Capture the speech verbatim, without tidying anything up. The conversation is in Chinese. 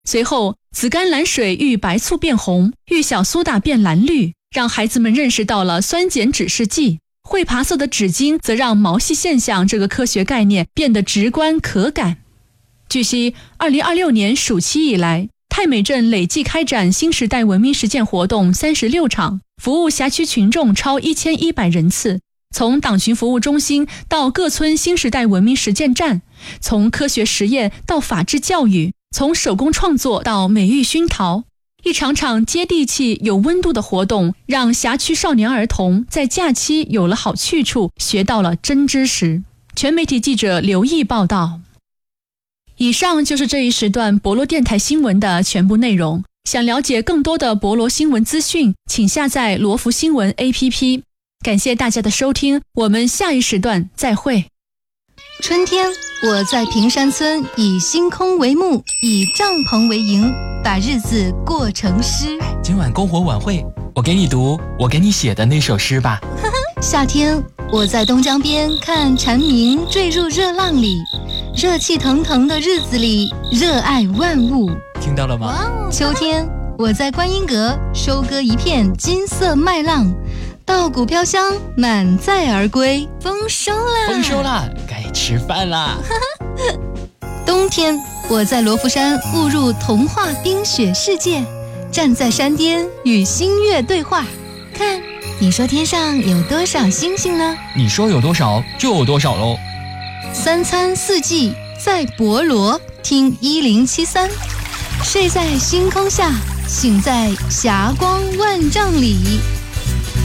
随后紫甘蓝水遇白醋变红，遇小苏打变蓝绿，让孩子们认识到了酸碱指示剂。会爬色的纸巾则让毛细现象这个科学概念变得直观可感。据悉，二零二六年暑期以来，太美镇累计开展新时代文明实践活动三十六场，服务辖区群众超一千一百人次。从党群服务中心到各村新时代文明实践站，从科学实验到法治教育，从手工创作到美育熏陶，一场场接地气有温度的活动，让辖区少年儿童在假期有了好去处，学到了真知识。全媒体记者刘毅报道。以上就是这一时段博罗电台新闻的全部内容。想了解更多的博罗新闻资讯，请下载罗福新闻 A P P。感谢大家的收听，我们下一时段再会。 春天，我在平山村以星空为幕，以帐篷为营，把日子过成诗。 今晚篝火晚会，我给你读我给你写的那首诗吧。 夏天，我在东江边看蝉鸣坠入热浪里，热气腾腾的日子里，热爱万物。 听到了吗？ 秋天，我在观音阁收割一片金色麦浪，稻谷飘香，满载而归。丰收啦！ 丰收啦！该吃饭啦！ 冬天，我在罗浮山误入童话冰雪世界，站在山巅与星月对话。看，你说天上有多少星星呢？ 你说有多少就有多少喽。 三餐四季在博罗，听一零七三。睡在星空下，醒在霞光万丈里。